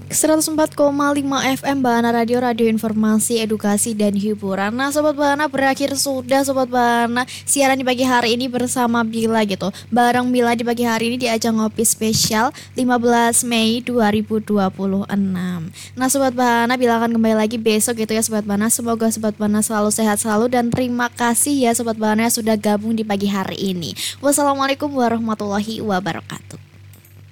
104,5 FM Bahana Radio, radio informasi, edukasi, dan hiburan. Nah Sobat Bahana, berakhir sudah Sobat Bahana siaran di pagi hari ini bersama Bila gitu. Bareng Bila di pagi hari ini di ajang ngopi spesial 15 Mei 2026. Nah Sobat Bahana, Bila akan kembali lagi besok gitu ya Sobat Bahana. Semoga Sobat Bahana selalu sehat selalu, dan terima kasih ya Sobat Bahana yang sudah gabung di pagi hari ini. Wassalamualaikum warahmatullahi wabarakatuh.